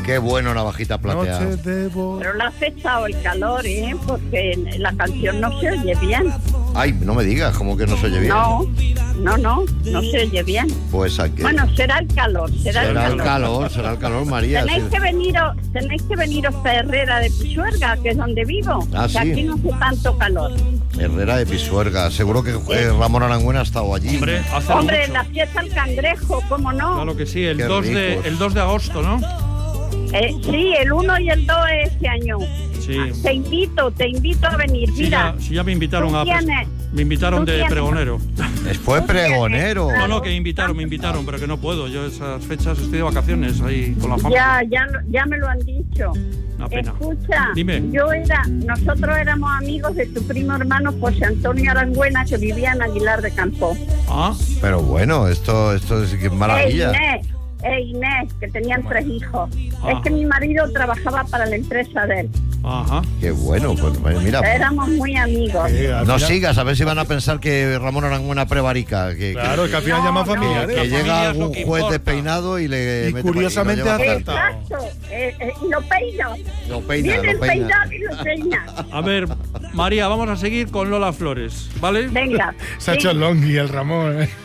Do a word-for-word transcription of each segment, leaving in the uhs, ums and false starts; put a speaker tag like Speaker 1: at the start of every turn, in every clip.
Speaker 1: Qué bueno, navajita plateada.
Speaker 2: Pero le ha afectado el calor, ¿eh? Porque la canción no se oye bien.
Speaker 1: Ay, no me digas, ¿cómo que no se oye bien?
Speaker 2: No, no, no, no se oye bien.
Speaker 1: Pues aquí.
Speaker 2: Bueno, será el calor, será,
Speaker 1: será
Speaker 2: el
Speaker 1: calor.
Speaker 2: calor.
Speaker 1: Será el calor, María.
Speaker 2: Tenéis
Speaker 1: sí.
Speaker 2: que veniros, tenéis que veniros a Herrera de Pisuerga, que es donde vivo.
Speaker 1: Ah,
Speaker 2: que
Speaker 1: sí.
Speaker 2: aquí no hace tanto calor.
Speaker 1: Herrera de Pisuerga. Seguro que eh, Ramón Arangüena ha estado allí.
Speaker 3: Hombre, hace
Speaker 2: Hombre,
Speaker 3: mucho.
Speaker 2: la fiesta del cangrejo, ¿cómo no?
Speaker 3: Claro que sí, el
Speaker 1: Qué
Speaker 3: dos, de,
Speaker 1: ricos.
Speaker 3: el dos de agosto, ¿no?
Speaker 2: Eh, sí, el uno y el dos este año.
Speaker 3: Sí.
Speaker 2: Ah, te invito, te invito a venir.
Speaker 3: Sí,
Speaker 2: Mira,
Speaker 3: ya, sí, ya me invitaron
Speaker 2: tú
Speaker 3: a...
Speaker 2: tienes-
Speaker 3: Me invitaron
Speaker 2: tú
Speaker 3: de
Speaker 2: tienes-
Speaker 3: pregonero.
Speaker 1: Fue pregonero.
Speaker 3: No, no, que me invitaron, me invitaron, pero que no puedo. Yo esas fechas estoy de vacaciones ahí con la familia.
Speaker 2: Ya, ya, lo- ya me lo han dicho.
Speaker 3: Una pena.
Speaker 2: Escucha,
Speaker 3: Dime.
Speaker 2: yo era, nosotros éramos amigos de tu primo hermano José Antonio Arangüena, que vivía en Aguilar de Campo.
Speaker 3: Ah,
Speaker 1: Pero bueno, esto, esto es que maravilla.
Speaker 2: Eh, Inés, eh, Inés, que tenían tres hijos.
Speaker 3: Ah.
Speaker 2: Es que mi marido trabajaba para la empresa de él.
Speaker 3: ajá.
Speaker 1: Qué bueno, pues mira.
Speaker 2: Éramos muy amigos.
Speaker 4: Eh, al
Speaker 1: No
Speaker 4: final-
Speaker 1: sigas, a ver si van a pensar que Ramón Arangüena prevarica. Que,
Speaker 4: Claro, es que al final
Speaker 2: No,
Speaker 4: llama
Speaker 2: no,
Speaker 4: familiares.
Speaker 1: que
Speaker 3: La familia
Speaker 1: llega
Speaker 3: es lo
Speaker 1: algún
Speaker 3: que
Speaker 1: juez
Speaker 3: importa.
Speaker 1: despeinado y le
Speaker 4: Y
Speaker 1: mete
Speaker 4: curiosamente
Speaker 1: pa- y lo lleva
Speaker 4: acerta.
Speaker 1: acertado.
Speaker 2: Exacto, eh, eh, y lo peino.
Speaker 1: Lo peina,
Speaker 2: Viene
Speaker 1: lo
Speaker 2: el
Speaker 1: peina.
Speaker 2: peinado y lo peina.
Speaker 3: A ver, María, vamos a seguir con Lola Flores, ¿vale?
Speaker 2: Venga.
Speaker 4: Se ha
Speaker 2: sí.
Speaker 4: hecho el longhi el Ramón. ¿eh?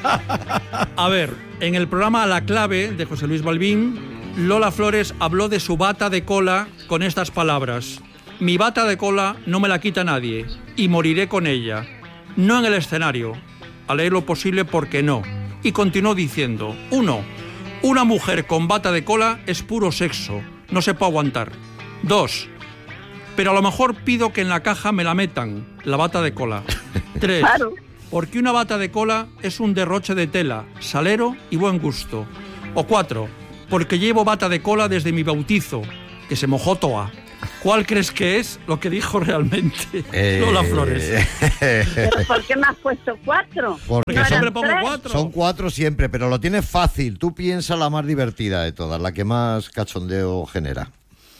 Speaker 3: A ver, en el programa La Clave de José Luis Balbín, Lola Flores habló de su bata de cola con estas palabras: mi bata de cola no me la quita nadie y moriré con ella. No en el escenario, a leer lo posible porque no. Y continuó diciendo: uno, una mujer con bata de cola es puro sexo, no se puede aguantar. Dos, pero a lo mejor pido que en la caja me la metan, la bata de cola. Tres,
Speaker 2: Claro.
Speaker 3: porque una bata de cola es un derroche de tela, salero y buen gusto. O cuatro, porque llevo bata de cola desde mi bautizo, que se mojó toa. ¿Cuál crees que es lo que dijo realmente
Speaker 1: Eh,
Speaker 3: Lola Flores?
Speaker 2: ¿Pero por qué me has puesto cuatro?
Speaker 1: Porque
Speaker 2: ¿No
Speaker 1: son-
Speaker 2: eran
Speaker 3: Siempre pongo
Speaker 2: tres?
Speaker 3: cuatro.
Speaker 1: Son cuatro siempre, pero lo tienes fácil. Tú piensas la más divertida de todas, la que más cachondeo genera.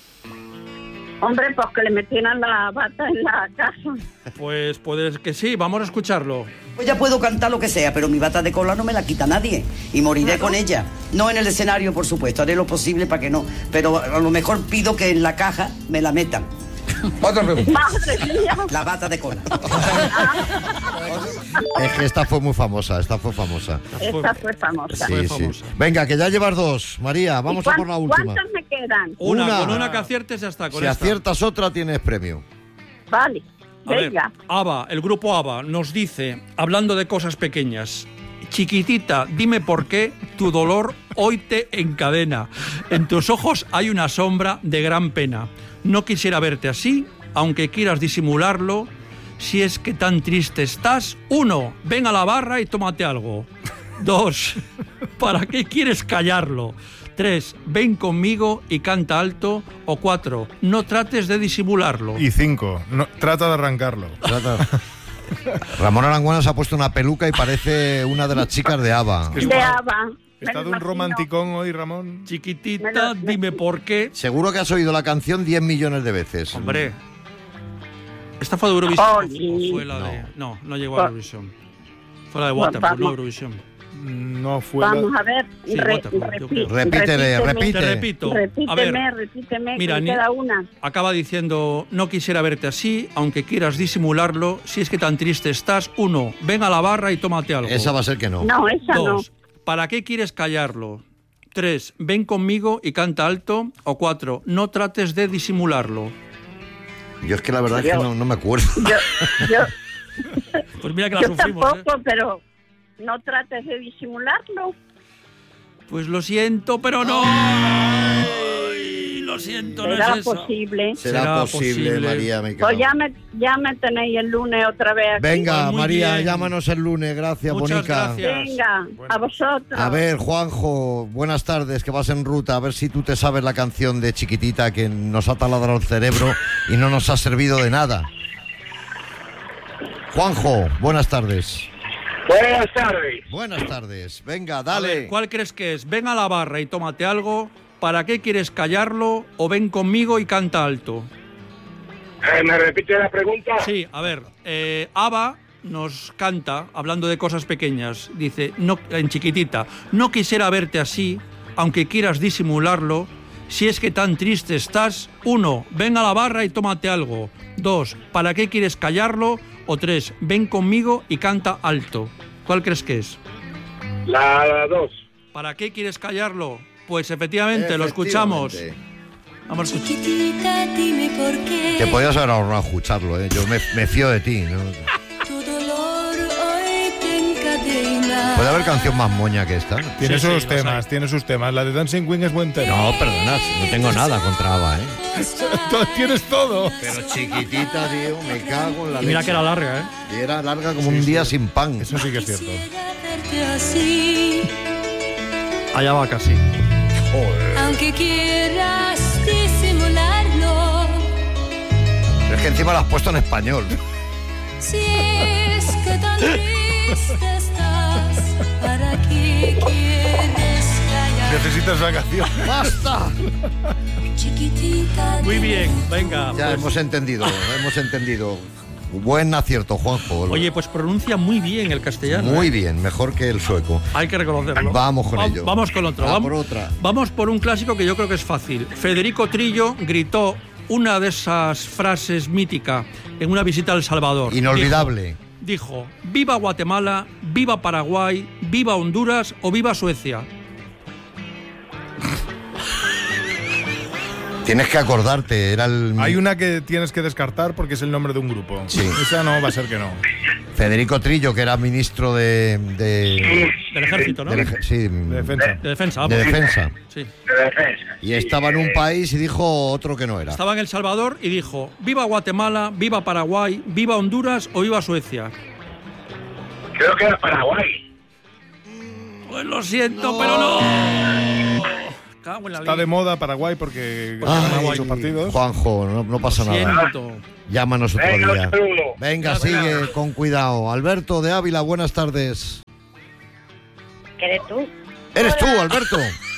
Speaker 2: Hombre, pues que le metieran la bata en la casa.
Speaker 3: Pues puede que sí, vamos a escucharlo.
Speaker 5: Pues ya puedo cantar lo que sea, pero mi bata de cola no me la quita nadie y moriré con ella. No en el escenario, por supuesto, haré lo posible para que no, pero a lo mejor pido que en la caja me la metan.
Speaker 1: Otra pregunta.
Speaker 2: Madre mía.
Speaker 5: La bata de cola.
Speaker 1: Es que esta fue muy famosa, esta fue famosa.
Speaker 2: Esta fue famosa.
Speaker 1: Sí,
Speaker 3: Fue
Speaker 1: sí.
Speaker 3: famosa.
Speaker 1: Venga, que ya llevas dos, María. Vamos
Speaker 2: ¿Y
Speaker 1: a por la última.
Speaker 2: ¿Cuántas me quedan?
Speaker 3: Una,
Speaker 1: Una.
Speaker 3: con una que aciertes ya está. Con
Speaker 1: Si
Speaker 3: esta.
Speaker 1: aciertas otra, tienes premio.
Speaker 2: Vale,
Speaker 3: A ver,
Speaker 2: venga.
Speaker 3: ABBA, el grupo ABBA, nos dice, hablando de cosas pequeñas: chiquitita, dime por qué tu dolor hoy te encadena. En tus ojos hay una sombra de gran pena. No quisiera verte así, aunque quieras disimularlo. Si es que tan triste estás, uno, ven a la barra y tómate algo. Dos, ¿para qué quieres callarlo? Tres, ven conmigo y canta alto. O cuatro, no trates de disimularlo.
Speaker 4: Y cinco, no, trata de arrancarlo.
Speaker 1: Trata- Ramón Arangüena se ha puesto una peluca y parece una de las chicas de ABBA.
Speaker 4: Es
Speaker 2: De
Speaker 4: que
Speaker 2: ABBA. me
Speaker 4: ¿Está
Speaker 2: lo
Speaker 4: de un
Speaker 2: imagino.
Speaker 4: romanticón hoy, Ramón?
Speaker 3: Chiquitita, dime por qué.
Speaker 1: Seguro que has oído la canción diez millones de veces.
Speaker 3: Hombre, ¿esta fue de Eurovisión?
Speaker 2: Oli.
Speaker 3: ¿O fue la de...? No, no llegó a Eurovisión. Fue la de Waterloo,
Speaker 2: Vamos.
Speaker 3: no Eurovisión.
Speaker 4: No fue la-
Speaker 2: Vamos a ver.
Speaker 3: Sí,
Speaker 2: re-
Speaker 3: Waterloo, yo
Speaker 2: repi-
Speaker 3: creo.
Speaker 1: Repítele, repite.
Speaker 3: Te repito. A
Speaker 2: Repíteme,
Speaker 3: ver,
Speaker 2: repíteme,
Speaker 3: mira,
Speaker 2: que
Speaker 3: ni-
Speaker 2: me queda una.
Speaker 3: acaba diciendo: no quisiera verte así, aunque quieras disimularlo. Si es que tan triste estás, uno, ven a la barra y tómate algo.
Speaker 1: Esa va a ser que no.
Speaker 2: No, esa
Speaker 3: Dos, ¿para qué quieres callarlo? Tres, ven conmigo y canta alto. O cuatro, no trates de disimularlo.
Speaker 1: Yo es que la verdad es que no, no me acuerdo.
Speaker 2: no. Yo, yo,
Speaker 3: Pues mira que la
Speaker 2: yo
Speaker 3: sufrimos,
Speaker 2: tampoco,
Speaker 3: ¿eh?
Speaker 2: pero no trates de disimularlo.
Speaker 3: Pues lo siento, pero no. Ay, lo siento, no
Speaker 2: ¿Será
Speaker 3: es esa.
Speaker 2: posible?
Speaker 1: Será,
Speaker 3: Será
Speaker 1: posible,
Speaker 3: posible.
Speaker 1: María. Me cago.
Speaker 2: Pues ya me, ya me tenéis el lunes otra vez aquí.
Speaker 1: Venga,
Speaker 3: Pues muy
Speaker 1: María,
Speaker 3: bien.
Speaker 1: llámanos el lunes. Gracias,
Speaker 3: Muchas
Speaker 1: Bonica.
Speaker 3: gracias.
Speaker 2: Venga, a vosotros.
Speaker 1: A ver, Juanjo, buenas tardes, que vas en ruta. A ver si tú te sabes la canción de Chiquitita que nos ha taladrado el cerebro y no nos ha servido de nada. Juanjo, buenas tardes.
Speaker 6: Buenas tardes.
Speaker 1: Buenas tardes. Venga,
Speaker 3: A
Speaker 1: dale.
Speaker 3: ver, ¿cuál crees que es? Ven a la barra y tómate algo. ¿Para qué quieres callarlo? O ven conmigo y canta alto.
Speaker 6: Eh, ¿Me repite la pregunta?
Speaker 3: Sí, a ver, eh, ABBA nos canta, hablando de cosas pequeñas, dice, no, en chiquitita, no quisiera verte así, aunque quieras disimularlo. Si es que tan triste estás, uno, ven a la barra y tómate algo. Dos, ¿para qué quieres callarlo? O tres, ven conmigo y canta alto. ¿Cuál crees que es?
Speaker 6: La dos.
Speaker 3: ¿Para qué quieres callarlo? Pues efectivamente, lo escuchamos. Vamos a escuchar.
Speaker 7: Chiquitita, dime por qué.
Speaker 1: Te podías haber ahorrado escucharlo, ¿eh? Yo me, me fío de ti, ¿no?
Speaker 7: Tu dolor hoy te encadena.
Speaker 1: ¿Puede haber canción más moña que esta?
Speaker 4: Tiene
Speaker 3: Sí,
Speaker 4: sus
Speaker 3: sí,
Speaker 4: temas,
Speaker 3: los hay.
Speaker 4: tiene sus temas. La de Dancing Queen es buen tema.
Speaker 1: No, perdona, no tengo nada contra ABBA, ¿eh?
Speaker 4: Tú tienes todo.
Speaker 1: Pero chiquitita, tío, me cago en la
Speaker 3: Y mira
Speaker 1: leche.
Speaker 3: que era larga, ¿eh?
Speaker 1: Y era larga como un día sin pan.
Speaker 4: Eso sí que es cierto.
Speaker 7: Quisiera verte así,
Speaker 3: Allá va casi.
Speaker 7: aunque quieras disimularlo.
Speaker 1: Pero es que encima la has puesto en español.
Speaker 7: Si es que tan triste estás, ¿para qué quieres callar?
Speaker 4: Necesitas vacaciones.
Speaker 1: ¡Basta!
Speaker 7: Chiquitita,
Speaker 3: Muy
Speaker 7: dime
Speaker 3: bien, venga.
Speaker 1: Ya
Speaker 3: pues-
Speaker 1: hemos entendido, hemos entendido. Buen acierto, Juanjo.
Speaker 3: Oye, pues pronuncia muy bien el castellano.
Speaker 1: Muy
Speaker 3: ¿eh?
Speaker 1: bien, mejor que el sueco.
Speaker 3: Hay que reconocerlo.
Speaker 1: Vamos con
Speaker 3: Va-
Speaker 1: ello.
Speaker 3: Vamos con otro.
Speaker 1: Va
Speaker 3: Vam-
Speaker 1: por otra.
Speaker 3: Vamos por un clásico que yo creo que es fácil. Federico Trillo gritó una de esas frases míticas en una visita a El Salvador.
Speaker 1: Inolvidable.
Speaker 3: Dijo, dijo, viva Guatemala, viva Paraguay, viva Honduras o viva Suecia.
Speaker 1: Tienes que acordarte, era el
Speaker 4: Hay una que tienes que descartar porque es el nombre de un grupo.
Speaker 1: Sí.
Speaker 4: Esa no va a ser que no.
Speaker 1: Federico Trillo, que era ministro de... de,
Speaker 3: Del ejército, ¿no?
Speaker 1: del ej- sí,
Speaker 4: De defensa.
Speaker 3: De defensa,
Speaker 1: de
Speaker 3: vamos.
Speaker 1: defensa.
Speaker 3: Sí.
Speaker 6: De defensa.
Speaker 1: Y estaba en un país y dijo otro que no era.
Speaker 3: Estaba en El Salvador y dijo, viva Guatemala, viva Paraguay, viva Honduras o viva Suecia.
Speaker 6: Creo que era Paraguay.
Speaker 3: Pues lo siento, pero no. Cago en la
Speaker 4: Está de
Speaker 3: ley.
Speaker 4: moda Paraguay porque
Speaker 1: Ay,
Speaker 4: gana muchos partidos.
Speaker 1: Juanjo, no, no pasa nada.
Speaker 3: Siento.
Speaker 1: Llámanos otro
Speaker 6: Venga,
Speaker 1: día.
Speaker 6: un saludo.
Speaker 1: Venga,
Speaker 3: Venga,
Speaker 1: sigue
Speaker 3: venga.
Speaker 1: con cuidado. Alberto de Ávila, buenas tardes.
Speaker 8: ¿Qué eres tú?
Speaker 1: ¿Eres tú, Alberto?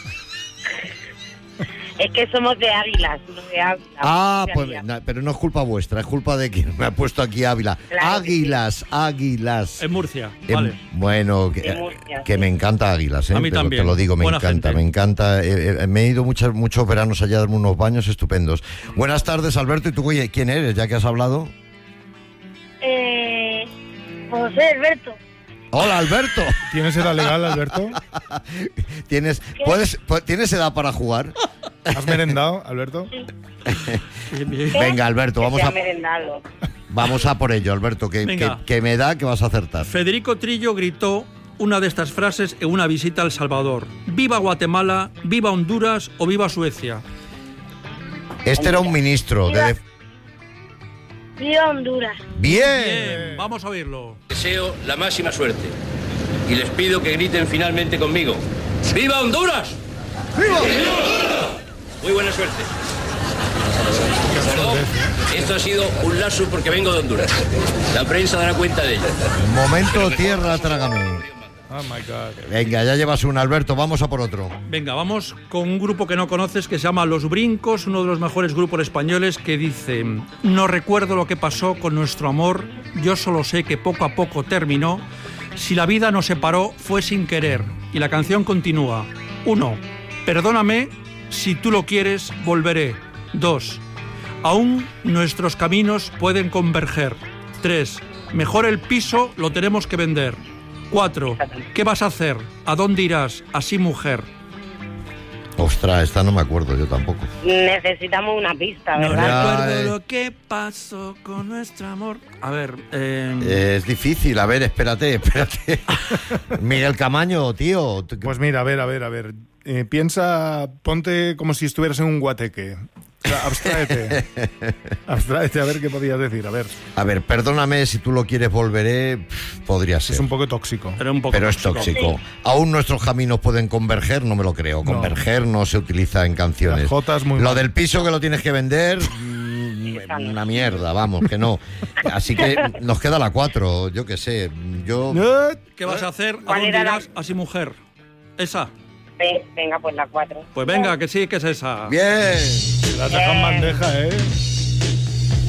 Speaker 8: Es que somos de Águilas, no de Ávila.
Speaker 1: Ah,
Speaker 8: De
Speaker 1: pues
Speaker 8: Ávila.
Speaker 1: na- pero no es culpa vuestra, es culpa de quien me ha puesto aquí Ávila.
Speaker 8: Claro que sí.
Speaker 1: Águilas, águilas.
Speaker 3: En Murcia,
Speaker 1: Em,
Speaker 3: vale.
Speaker 1: Bueno, que,
Speaker 8: De Murcia,
Speaker 1: que
Speaker 8: sí.
Speaker 1: me encanta Águilas, ¿eh?
Speaker 3: A mí
Speaker 1: Te lo-
Speaker 3: también.
Speaker 1: Te lo digo, me
Speaker 3: Buena
Speaker 1: encanta,
Speaker 3: gente.
Speaker 1: me encanta. Eh, eh, me he ido muchas, muchos veranos allá a darme unos baños estupendos. Buenas tardes, Alberto. ¿Y tú oye, quién eres, ya que has hablado?
Speaker 8: Eh, José Alberto.
Speaker 1: Hola, Alberto.
Speaker 4: ¿Tienes edad legal, Alberto?
Speaker 1: ¿Tienes, puedes, pu- ¿Tienes edad para jugar?
Speaker 4: ¿Has merendado, Alberto?
Speaker 3: Bien, bien.
Speaker 1: Venga, Alberto,
Speaker 8: Que
Speaker 1: vamos
Speaker 8: sea
Speaker 1: a,
Speaker 8: merendado.
Speaker 1: vamos a por ello, Alberto, que,
Speaker 3: Venga.
Speaker 1: que, que me da que vas a acertar.
Speaker 3: Federico Trillo gritó una de estas frases en una visita a El Salvador. Viva Guatemala, viva Honduras o viva Suecia.
Speaker 1: Este era un ministro de... def-
Speaker 8: Viva Honduras.
Speaker 1: ¡Bien!
Speaker 3: Bien, vamos a oírlo.
Speaker 9: Deseo la máxima suerte y les pido que griten finalmente conmigo. ¡Viva Honduras! ¡Viva! Muy buena suerte. Perdón, esto ha sido un lazo porque vengo de Honduras. La prensa dará cuenta de ello.
Speaker 1: Momento tierra, trágame.
Speaker 4: Oh my God.
Speaker 1: Venga, ya llevas un, Alberto, vamos a por otro.
Speaker 3: Venga, vamos con un grupo que no conoces que se llama Los Brincos, uno de los mejores grupos españoles que dice: no recuerdo lo que pasó con nuestro amor, yo solo sé que poco a poco terminó. Si la vida nos separó fue sin querer. Y la canción continúa. Uno, perdóname, si tú lo quieres, volveré. Dos, aún nuestros caminos pueden converger. Tres, mejor el piso lo tenemos que vender. Cuatro, ¿qué vas a hacer? ¿A dónde irás? Así, mujer.
Speaker 1: Ostras, esta no me acuerdo yo tampoco.
Speaker 8: Necesitamos una pista,
Speaker 3: No
Speaker 8: ¿verdad?
Speaker 1: Ya,
Speaker 3: recuerdo
Speaker 1: eh.
Speaker 3: lo que pasó con nuestro amor. A ver, eh,
Speaker 1: Eh, es difícil, a ver, espérate, espérate. Miguel Camaño, tío. tú-
Speaker 4: Pues mira, a ver, a ver, a ver. Eh, piensa, ponte como si estuvieras en un guateque. O sea, abstráete. Abstráete a ver qué podías decir. A ver,
Speaker 1: A ver, perdóname, si tú lo quieres volveré, pff, podría ser.
Speaker 4: es un poco tóxico.
Speaker 3: pero un poco
Speaker 1: Pero es tóxico. Aún nuestros caminos pueden converger, no me lo creo.
Speaker 4: No.
Speaker 1: Converger no se utiliza en canciones.
Speaker 4: Las jotas muy
Speaker 1: Lo
Speaker 4: mal.
Speaker 1: del piso que lo tienes que vender, mm, una mierda, vamos, que no. Así que nos queda la cuatro, yo qué sé. Yo
Speaker 4: Eh,
Speaker 3: ¿Qué vas a hacer? ¿A
Speaker 8: ¿Cuál
Speaker 3: dónde
Speaker 8: era la-
Speaker 3: irás? Así, mujer. Esa.
Speaker 8: Ve- Venga, pues la cuatro.
Speaker 3: Pues venga, que sí, que es esa.
Speaker 1: Bien.
Speaker 4: La dejan bandeja, ¿eh?